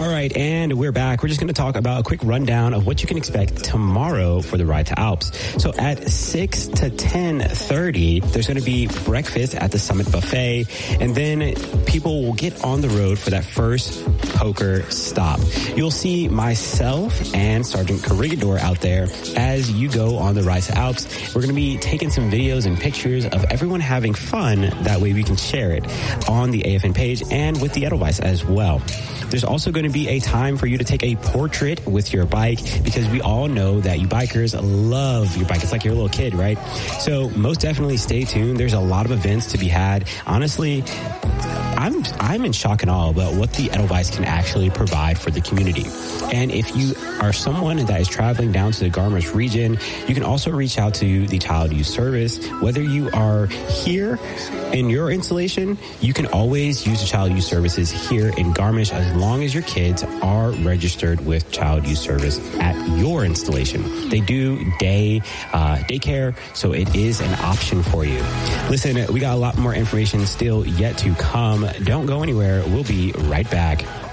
All right, and we're back. We're just going to talk about a quick rundown of what you can expect tomorrow for the Ride to Alps. So at 6 to 10:30, there's going to be breakfast at the Summit Buffet, and then people will get on the road for that first poker stop. You'll see myself and Sergeant Corregidor out there as you go on the Ride to Alps. We're going to be taking some videos and pictures of everyone having fun. That way we can share it on the AFN page and with the Edelweiss as well. There's also going to be a time for you to take a portrait with your bike, because we all know that you bikers love your bike. It's like your little kid, right? So most definitely stay tuned. There's a lot of events to be had. Honestly, I'm in shock and awe about what the Edelweiss can actually provide for the community. And if you are someone that is traveling down to the Garmisch region, you can also reach out to the Child Youth Service. Whether you are here in your installation, you can always use the Child Youth Services here in Garmisch as long as your kids are registered with Child Youth Service at your installation. They do daycare, so it is an option for you. Listen, we got a lot more information still yet to come. Don't go anywhere. We'll be right back.